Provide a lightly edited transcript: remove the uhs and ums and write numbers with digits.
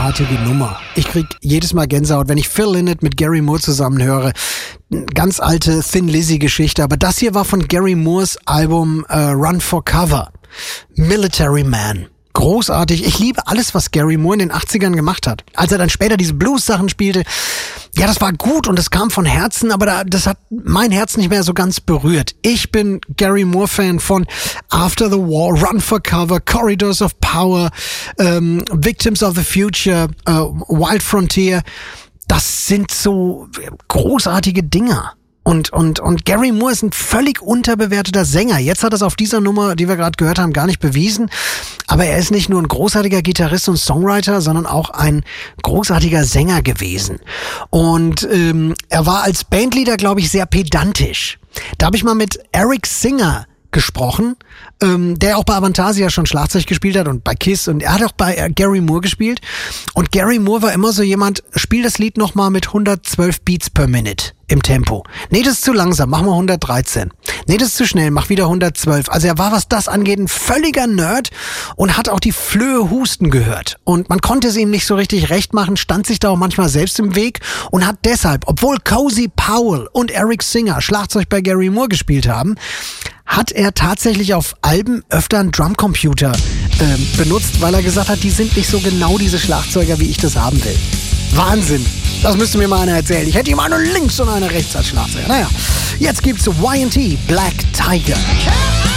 großartige Nummer. Ich krieg jedes Mal Gänsehaut, wenn ich Phil Lynott mit Gary Moore zusammenhöre. Ganz alte Thin Lizzy-Geschichte, aber das hier war von Gary Moores Album Run for Cover. Military Man. Großartig. Ich liebe alles, was Gary Moore in den 80ern gemacht hat. Als er dann später diese Blues-Sachen spielte, ja, das war gut und das kam von Herzen, aber das hat mein Herz nicht mehr so ganz berührt. Ich bin Gary Moore-Fan von After the War, Run for Cover, Corridors of Power, Victims of the Future, Wild Frontier. Das sind so großartige Dinger. Und Gary Moore ist ein völlig unterbewerteter Sänger. Jetzt hat er es auf dieser Nummer, die wir gerade gehört haben, gar nicht bewiesen. Aber er ist nicht nur ein großartiger Gitarrist und Songwriter, sondern auch ein großartiger Sänger gewesen. Und er war als Bandleader, glaube ich, sehr pedantisch. Da habe ich mal mit Eric Singer gesprochen, der auch bei Avantasia schon Schlagzeug gespielt hat und bei Kiss, und er hat auch bei Gary Moore gespielt. Und Gary Moore war immer so jemand, spiel das Lied nochmal mit 112 Beats per Minute im Tempo. Nee, das ist zu langsam, mach mal 113. Nee, das ist zu schnell, mach wieder 112. Also er war, was das angeht, ein völliger Nerd und hat auch die Flöhe husten gehört. Und man konnte es ihm nicht so richtig recht machen, stand sich da auch manchmal selbst im Weg und hat deshalb, obwohl Cozy Powell und Eric Singer Schlagzeug bei Gary Moore gespielt haben, hat er tatsächlich auf Alben öfter einen Drumcomputer benutzt, weil er gesagt hat, die sind nicht so genau diese Schlagzeuger, wie ich das haben will. Wahnsinn. Das müsste mir mal einer erzählen. Ich hätte ihm eine links und eine rechts als Schlagzeuger. Naja, jetzt gibt's Y&T, Black Tiger.